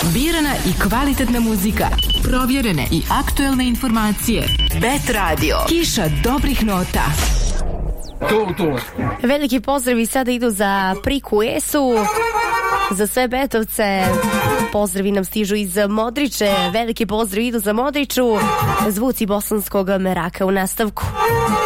Birana i kvalitetna muzika. Provjerene i aktuelne informacije. Bet Radio. Kiša dobrih nota. To. Veliki pozdravi sada idu za Priku Esu, za sve Betovce. Pozdravi nam stižu iz Modriče. Veliki pozdrav idu za Modriču. Zvuci bosanskog meraka u nastavku.